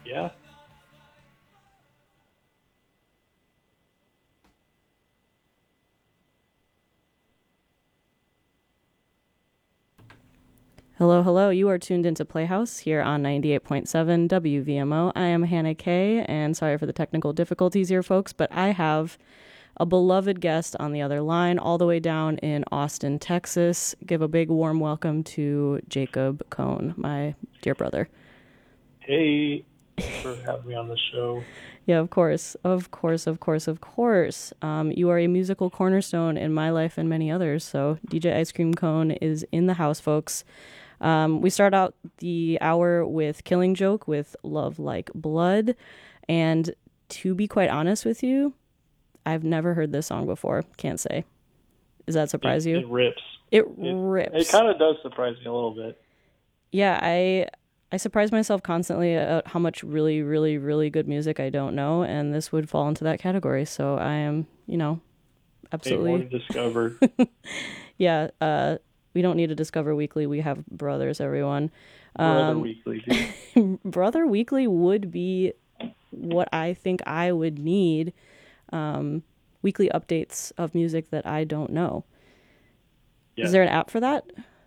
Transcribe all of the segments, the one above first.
Yeah. Hello, hello. You are tuned into Playhouse here on 98.7 WVMO. I am Hannah Kay, and sorry for the technical difficulties here, folks, but I have a beloved guest on the other line, all the way down in Austin, Texas. Give a big warm welcome to Jacob Cohn, my dear brother. Hey, thanks for having me on the show. Yeah, of course, of course, of course, of course. You are a musical cornerstone in my life and many others. So DJ Ice Cream Cone is in the house, folks. We start out the hour with Killing Joke with Love Like Blood. And to be quite honest with you, I've never heard this song before. Can't say. Does that surprise you? It rips. It It rips. kind of does surprise me a little bit. Yeah, I surprise myself constantly at how much really, really, really good music I don't know, and this would fall into that category. So I am, Hey, more to absolutely. discover. Yeah, we don't need to Discover Weekly. We have Brothers, everyone. Brother Weekly, dude. Brother Weekly would be what I think I would need. Weekly updates of music that I don't know. Is Yes. there an app for that?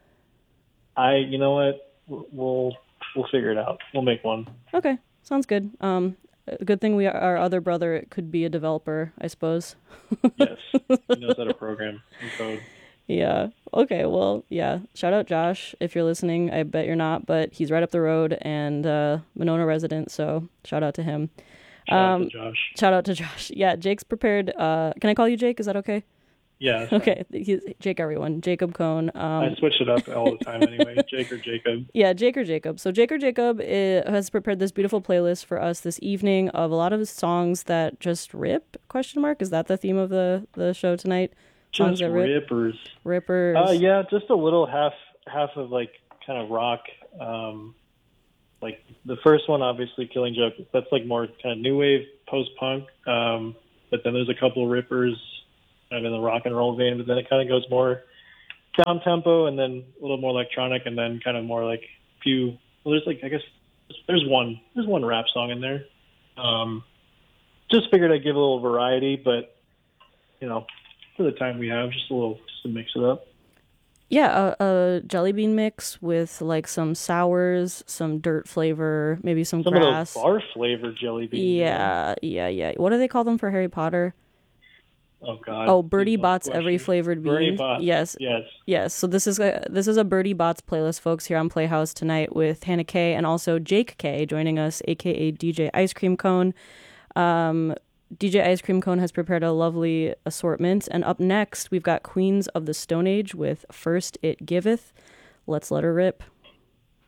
You know what? We'll figure it out. We'll make one. Okay, sounds good. A good thing our other brother could be a developer, I suppose. Yes. He knows how to program and code. Yeah. Okay. Well, yeah. Shout out Josh if you're listening. I bet you're not, but he's right up the road and Monona resident. So shout out to him. Shout out to Josh. Shout out to Josh. Yeah. Jake's prepared. Can I call you Jake? Is that okay? Yeah, that's fine. Okay. He's Jake. Everyone. Jacob Cohn. I switch it up all the time anyway. Jake or Jacob. Yeah, Jake or Jacob. So Jake or Jacob has prepared this beautiful playlist for us this evening of a lot of songs that just rip? Question mark. Is that the theme of the show tonight? Songs Just that rip, rippers. rippers. Yeah, just a little half of like kind of rock. Like the first one, obviously, Killing Joke. That's like more kind of new wave post punk. But then there's a couple rippers kind of in the rock and roll vein. But then it kind of goes more down tempo, and then a little more electronic, and then kind of more like few. Well, there's like I guess there's one rap song in there. Just figured I'd give a little variety, but you know, for the time we have, just to mix it up. Yeah, a jelly bean mix with like some sours, some dirt flavor, maybe some Some of those grass. bar flavored jelly bean ones. Yeah, yeah, yeah. What do they call them for Harry Potter? Oh God, Oh, please Birdie don't Bots every question. flavored Bernie bean. Bots. Yes, Yes. yes. So this is a Birdie Bots playlist, folks, here on Playhouse tonight with Hannah K and also Jake K joining us, aka DJ Ice Cream Cone. DJ Ice Cream Cone has prepared a lovely assortment, and up next we've got Queens of the Stone Age with First It Giveth. Let's let her rip.